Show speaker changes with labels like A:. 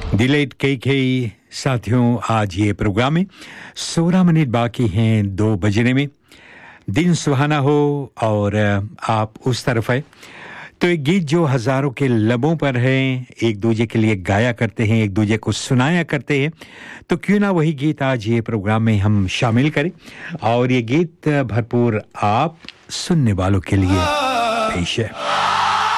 A: Delete के साथियों, आज ये प्रोग्राम में 16 मिनट बाकी हैं 2 बजने में। दिन सुहाना हो और आप उस तरफ है तो एक गीत जो हजारों के लबों पर है, एक दूजे के लिए गाया करते हैं, एक दूजे को सुनाया करते हैं, तो क्यों ना वही गीत आज ये प्रोग्राम में हम शामिल करें और ये गीत भरपूर आप सुनने वालों के लिए पेश है।